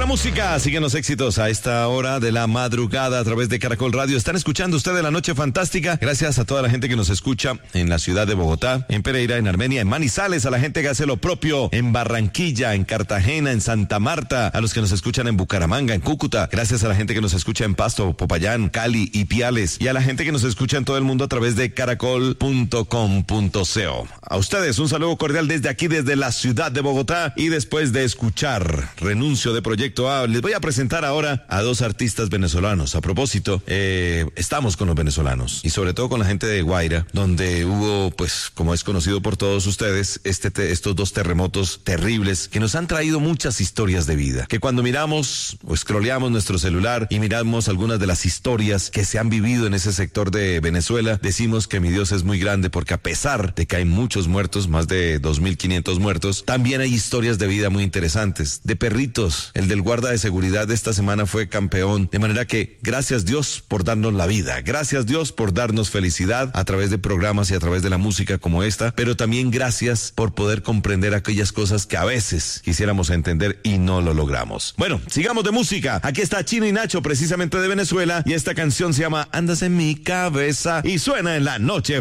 música, siguen los éxitos a esta hora de la madrugada a través de Caracol Radio. Están escuchando ustedes La Noche Fantástica. Gracias a toda la gente que nos escucha en la ciudad de Bogotá, en Pereira, en Armenia, en Manizales, a la gente que hace lo propio en Barranquilla, en Cartagena, en Santa Marta, a los que nos escuchan en Bucaramanga, en Cúcuta. Gracias a la gente que nos escucha en Pasto, Popayán, Cali y Piales, y a la gente que nos escucha en todo el mundo a través de caracol.com.co. A ustedes un saludo cordial desde aquí, desde la ciudad de Bogotá, y después de escuchar Renuncio de Proyecto A, les voy a presentar ahora a dos artistas venezolanos. A propósito, estamos con los venezolanos y sobre todo con la gente de Guaira, donde hubo, pues, como es conocido por todos ustedes, estos dos terremotos terribles que nos han traído muchas historias de vida, que cuando miramos o scrolleamos nuestro celular y miramos algunas de las historias que se han vivido en ese sector de Venezuela, decimos que mi Dios es muy grande, porque a pesar de que hay muchos muertos, más de 2.500 muertos, también hay historias de vida muy interesantes, de perritos. El del guarda de seguridad de esta semana fue campeón, de manera que gracias Dios por darnos la vida, gracias Dios por darnos felicidad a través de programas y a través de la música como esta, pero también gracias por poder comprender aquellas cosas que a veces quisiéramos entender y no lo logramos. Bueno, sigamos de música. Aquí está Chino y Nacho, precisamente de Venezuela, y esta canción se llama Andas en mi cabeza y suena en La Noche